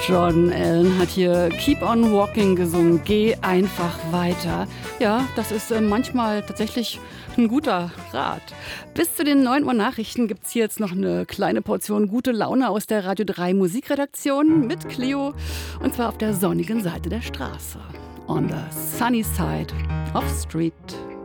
John Allen hat hier Keep on Walking gesungen. Geh einfach weiter. Ja, das ist manchmal tatsächlich ein guter Rat. Bis zu den 9 Uhr Nachrichten gibt es hier jetzt noch eine kleine Portion gute Laune aus der Radio 3 Musikredaktion mit Cleo. Und zwar auf der sonnigen Seite der Straße. On the sunny side of street.